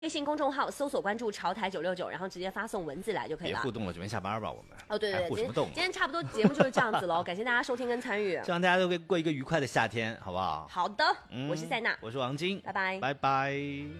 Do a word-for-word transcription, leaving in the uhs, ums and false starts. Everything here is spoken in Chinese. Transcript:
微信公众号搜索关注潮台九六九，然后直接发送文字来就可以了。 别互动了，准备下班吧，我们。 哦，对对对， 互什么动？ 今天差不多节目就是这样子喽，感谢大家收听跟参与， 希望大家都可以过一个愉快的夏天，好不好？ 好的， 嗯、 我是塞娜， 我是王晶， 拜拜， 拜拜。